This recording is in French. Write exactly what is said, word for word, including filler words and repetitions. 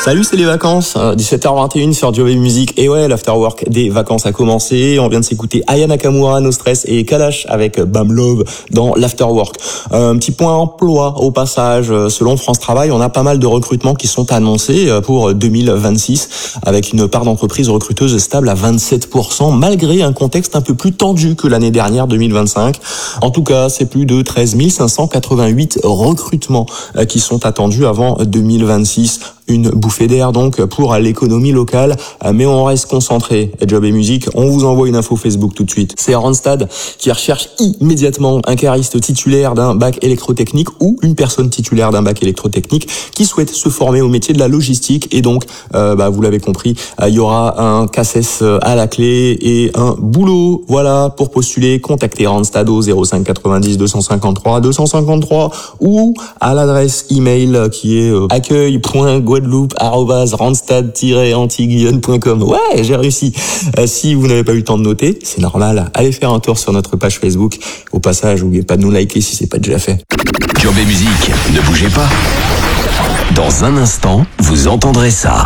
Salut, c'est les vacances, dix-sept heures vingt et une sur Job et Musique. Et ouais, l'afterwork des vacances a commencé. On vient de s'écouter Aya Nakamura, No Stress et Kalash avec Bam Love dans l'afterwork. Un petit point emploi au passage. Selon France Travail, on a pas mal de recrutements qui sont annoncés pour deux mille vingt-six avec une part d'entreprise recruteuse stable à vingt-sept pour cent malgré un contexte un peu plus tendu que l'année dernière deux mille vingt-cinq. En tout cas, c'est plus de treize mille cinq cent quatre-vingt-huit recrutements qui sont attendus avant deux mille vingt-six. Une bouffée d'air donc pour l'économie locale, mais on reste concentré. Job et Musique, on vous envoie une info Facebook tout de suite. C'est Randstad qui recherche immédiatement un cariste titulaire d'un bac électrotechnique ou une personne titulaire d'un bac électrotechnique qui souhaite se former au métier de la logistique. Et donc, euh, bah, vous l'avez compris, euh, il y aura un C A C E S à la clé et un boulot. Voilà, pour postuler, contactez Randstad au zéro cinq quatre-vingt-dix deux cent cinquante-trois deux cent cinquante-trois ou à l'adresse email qui est euh, accueil point guadeloupe arobase randstad tiret antilles point com. Ouais, j'ai réussi. Euh, si vous n'avez pas eu le temps de noter, c'est normal. Allez faire un tour sur notre page Facebook. Au passage, n'oubliez pas de nous liker si c'est pas déjà fait. Job et Musique, ne bougez pas. Dans un instant, vous entendrez ça.